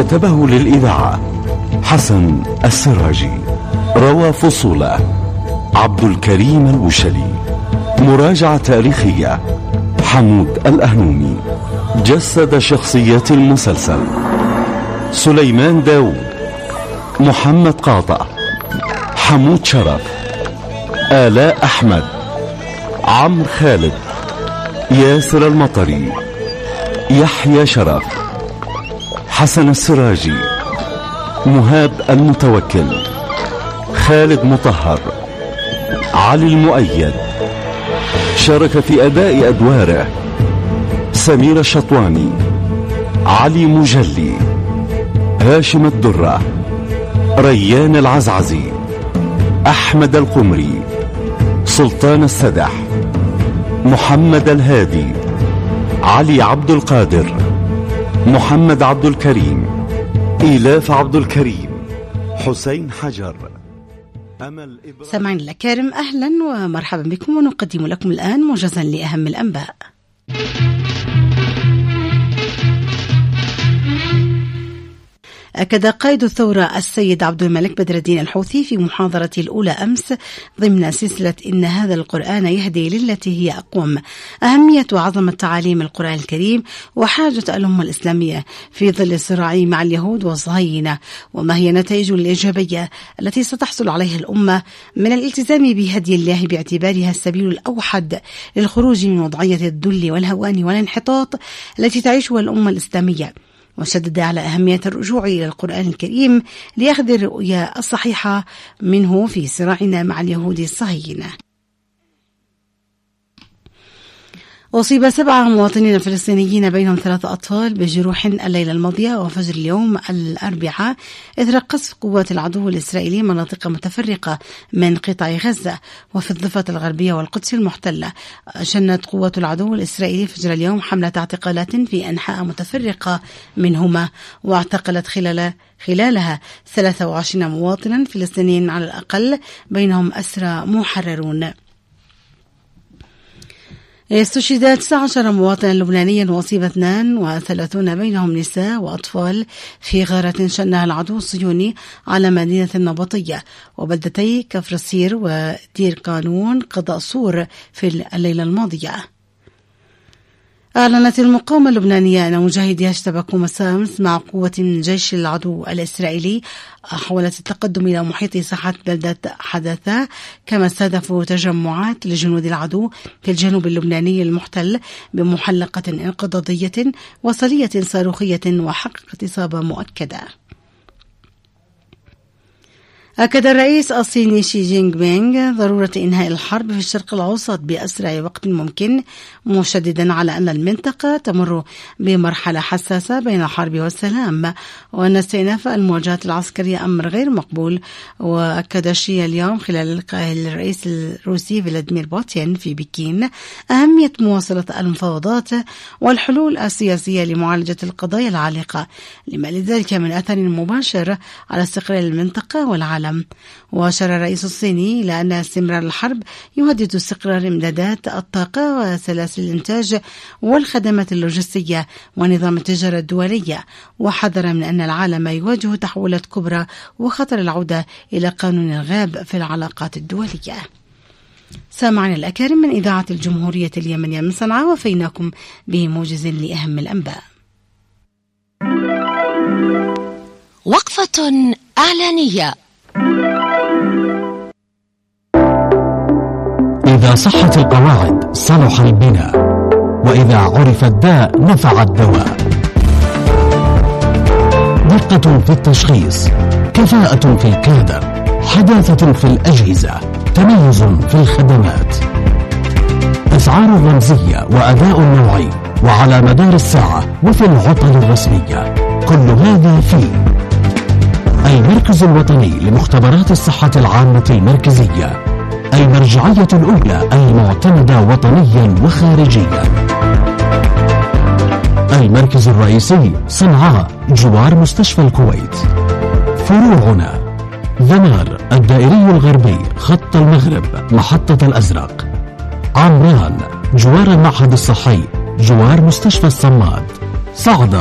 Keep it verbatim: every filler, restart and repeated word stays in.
كتبه للإذاعة حسن السراجي، روى فصوله عبد الكريم الوشلي، مراجعة تاريخية حمود الأهنومي، جسد شخصيات المسلسل سليمان داود، محمد قاطع، حمود شرف، آلاء أحمد، عمرو خالد، ياسر المطري، يحيى شرف، حسن السراجي، مهاب المتوكل، خالد مطهر، علي المؤيد. شارك في أداء أدواره سمير الشطواني، علي مجلي، هاشم الدرة، ريان العزعزي، أحمد القمري، سلطان السدح، محمد الهادي، علي عبد القادر، محمد عبد الكريم، إيلاف عبد الكريم، حسين حجر، أمل إبراهيم. سمعنا الأكارم، أهلا ومرحبا بكم، ونقدم لكم الآن موجزا لأهم الأنباء. أكد قائد الثورة السيد عبد الملك بدر الدين الحوثي في محاضرته الأولى أمس ضمن سلسلة إن هذا القرآن يهدي للتي هي أقوم أهمية وعظمة تعاليم القرآن الكريم وحاجة الأمة الإسلامية في ظل الصراع مع اليهود والصهاينة، وما هي نتائج الإيجابية التي ستحصل عليها الأمة من الالتزام بهدي الله باعتبارها السبيل الأوحد للخروج من وضعية الذل والهوان والانحطاط التي تعيشها الأمة الإسلامية. وشدد على أهمية الرجوع إلى القرآن الكريم لأخذ الرؤية الصحيحة منه في صراعنا مع اليهود الصهاينة. أصيب سبعة مواطنين فلسطينيين بينهم ثلاثة أطفال بجروح الليلة الماضية وفجر اليوم الأربعاء إثر قصف قوات العدو الإسرائيلي مناطق متفرقة من قطاع غزة وفي الضفة الغربية والقدس المحتلة. شنت قوات العدو الإسرائيلي فجر اليوم حملة اعتقالات في أنحاء متفرقة منهما، واعتقلت خلال خلالها ثلاثة وعشرين مواطنا فلسطينيين على الأقل، بينهم أسرى محررون. استشهد تسعة عشر مواطنا لبنانيا وأصيب اثنان وثلاثون بينهم نساء وأطفال في غارة شنها العدو الصهيوني على مدينة النبطية وبلدتي كفر السير ودير قانون قضاء صور في الليلة الماضية. أعلنت المقاومة اللبنانية أن مجاهديها اشتبكوا مساء أمس مع قوة من جيش العدو الإسرائيلي حاولت التقدم إلى محيط ساحة بلدة حدثة، كما استهدفوا تجمعات لجنود العدو في الجنوب اللبناني المحتل بمحلقة انقضاضية وصلية صاروخية وحققت إصابة مؤكدة. أكد الرئيس الصيني شي جينغ بينغ ضرورة إنهاء الحرب في الشرق الأوسط بأسرع وقت ممكن، مشددا على أن المنطقة تمر بمرحلة حساسة بين الحرب والسلام، وأن استئناف المواجهات العسكرية أمر غير مقبول. وأكد شي اليوم خلال لقائه الرئيس الروسي فلاديمير بوتين في بكين أهمية مواصلة المفاوضات والحلول السياسية لمعالجة القضايا العالقة لما لذلك من أثر مباشر على استقرار المنطقة والعالم. وأشار الرئيس الصيني إلى أن استمرار الحرب يهدد استقرار إمدادات الطاقة وسلاسل الإنتاج والخدمات اللوجستية ونظام التجارة الدولية، وحذر من أن العالم يواجه تحولات كبرى وخطر العودة إلى قانون الغاب في العلاقات الدولية. سامعنا الأكارم من إذاعة الجمهورية اليمنية من صنعاء، وفيناكم بموجز لأهم الأنباء. وقفة إعلانية. إذا صحت القواعد صلح البناء، وإذا عرف الداء نفع الدواء. دقة في التشخيص، كفاءة في الكادر، حداثة في الأجهزة، تميز في الخدمات، أسعار رمزية وأداء نوعي وعلى مدار الساعة وفي العطل الرسمية. كل هذا في المركز الوطني لمختبرات الصحة العامة المركزية، المرجعية الأولى المعتمدة وطنيا وخارجيا. المركز الرئيسي صنعاء جوار مستشفى الكويت. فروعنا ذمار الدائري الغربي خط المغرب محطة الأزرق، عمران جوار المعهد الصحي جوار مستشفى الصماد، صعدة